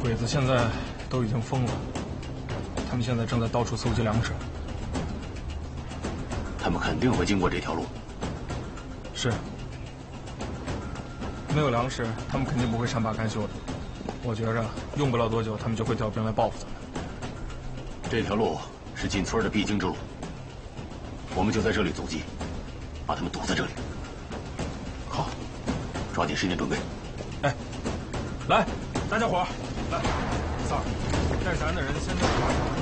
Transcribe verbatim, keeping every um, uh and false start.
鬼子现在都已经疯了，他们现在正在到处搜集粮食。 他们肯定会经过这条路。 是。没有粮食，他们肯定不会善罢甘休的。我觉着用不了多久，他们就会调兵来报复咱们。 这条路是进村的必经之路，我们就在这里阻击，把他们堵在这里。 好， 抓紧时间准备。 哎，来，大家伙儿，来，三儿，带咱的人先在。